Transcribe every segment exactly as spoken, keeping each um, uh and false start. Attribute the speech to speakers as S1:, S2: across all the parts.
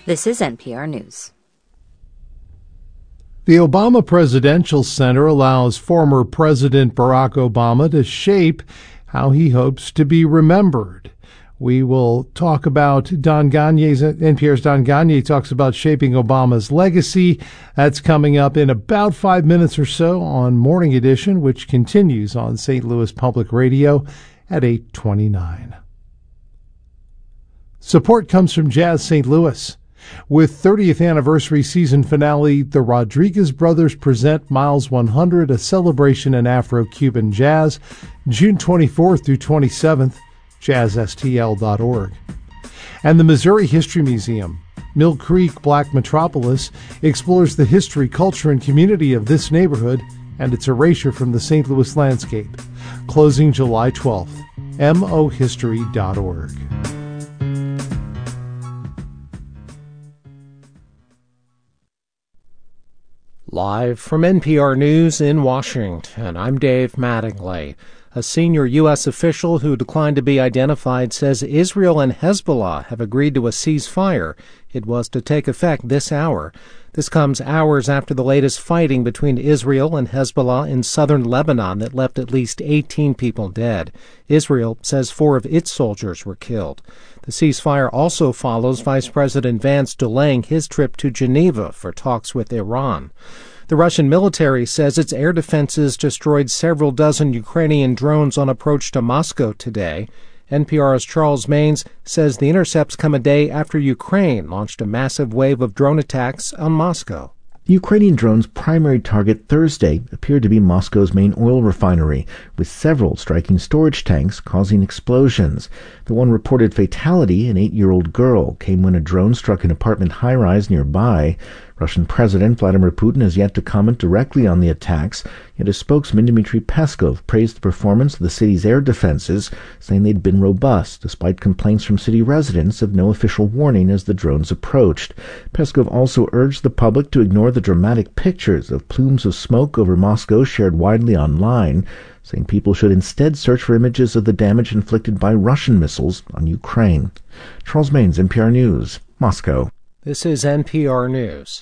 S1: This is N P R News.
S2: The Obama Presidential Center allows former President Barack Obama to shape how he hopes to be remembered. We will talk about Don Gagne's, N P R's Don Gagne talks about shaping Obama's legacy. That's coming up in about five minutes or so on Morning Edition, which continues on Saint Louis Public Radio at eight twenty-nine. Support comes from Jazz Saint Louis. With thirtieth anniversary season finale, the Rodriguez Brothers present Miles one hundred, a celebration in Afro-Cuban jazz, June twenty-fourth through twenty-seventh, jazz S T L dot org. And the Missouri History Museum, Mill Creek Black Metropolis, explores the history, culture, and community of this neighborhood and its erasure from the Saint Louis landscape. Closing July twelfth, M O history dot org.
S3: Live from N P R News in Washington, I'm Dave Mattingly. A senior U S official who declined to be identified says Israel and Hezbollah have agreed to a ceasefire. It was to take effect this hour. This comes hours after the latest fighting between Israel and Hezbollah in southern Lebanon that left at least eighteen people dead. Israel says four of its soldiers were killed. The ceasefire also follows Vice President Vance delaying his trip to Geneva for talks with Iran. The Russian military says its air defenses destroyed several dozen Ukrainian drones on approach to Moscow today. N P R's Charles Maines says the intercepts come a day after Ukraine launched a massive wave of drone attacks on Moscow.
S4: The Ukrainian drone's primary target Thursday appeared to be Moscow's main oil refinery, with several striking storage tanks causing explosions. The one reported fatality, an eight-year-old girl, came when a drone struck an apartment high-rise nearby. Russian President Vladimir Putin has yet to comment directly on the attacks, yet his spokesman Dmitry Peskov praised the performance of the city's air defenses, saying they'd been robust, despite complaints from city residents of no official warning as the drones approached. Peskov also urged the public to ignore the dramatic pictures of plumes of smoke over Moscow shared widely online, saying people should instead search for images of the damage inflicted by Russian missiles on Ukraine. Charles Maines, N P R News, Moscow.
S3: This is N P R News.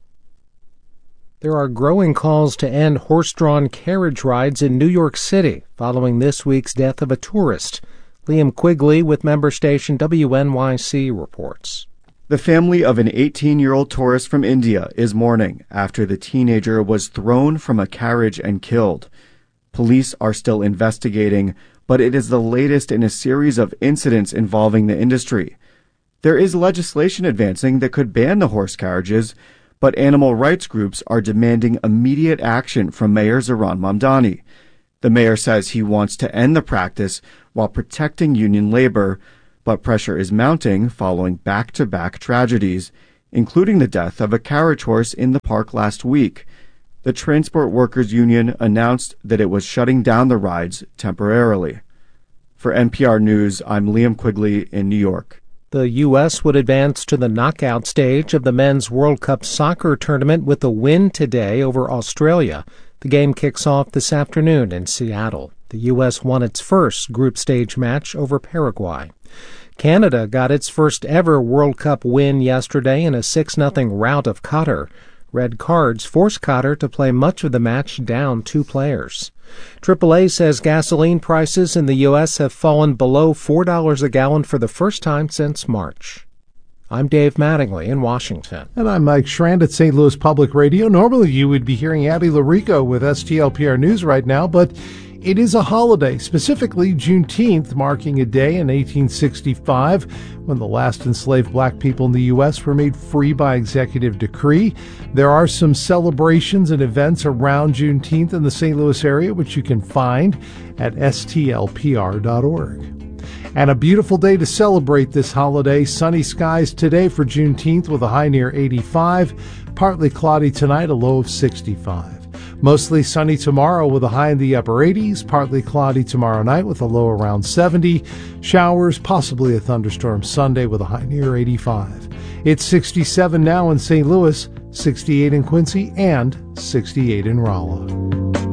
S3: There are growing calls to end horse-drawn carriage rides in New York City following this week's death of a tourist. Liam Quigley with member station W N Y C reports.
S5: The family of an eighteen-year-old tourist from India is mourning after the teenager was thrown from a carriage and killed. Police are still investigating, but it is the latest in a series of incidents involving the industry. There is legislation advancing that could ban the horse carriages, but animal rights groups are demanding immediate action from Mayor Zohran Mamdani. The mayor says he wants to end the practice while protecting union labor, but pressure is mounting following back-to-back tragedies, including the death of a carriage horse in the park last week. The Transport Workers Union announced that it was shutting down the rides temporarily. For N P R News, I'm Liam Quigley in New York.
S3: The U S would advance to the knockout stage of the Men's World Cup soccer tournament with a win today over Australia. The game kicks off this afternoon in Seattle. The U S won its first group stage match over Paraguay. Canada got its first ever World Cup win yesterday in a six nothing rout of Qatar. Red cards forced Qatar to play much of the match down two players. triple A says gasoline prices in the U S have fallen below four dollars a gallon for the first time since March. I'm Dave Mattingly in Washington.
S2: And I'm Mike Schrand at Saint Louis Public Radio. Normally you would be hearing Abby Larico with S T L P R News right now, but it is a holiday, specifically Juneteenth, marking a day in eighteen sixty-five when the last enslaved black people in the U S were made free by executive decree. There are some celebrations and events around Juneteenth in the Saint Louis area, which you can find at S T L P R dot org. And a beautiful day to celebrate this holiday. Sunny skies today for Juneteenth with a high near eighty-five. Partly cloudy tonight, a low of sixty-five. Mostly sunny tomorrow with a high in the upper eighties. Partly cloudy tomorrow night with a low around seventy. Showers, possibly a thunderstorm Sunday with a high near eighty-five. It's sixty-seven now in Saint Louis, sixty-eight in Quincy, and sixty-eight in Rolla.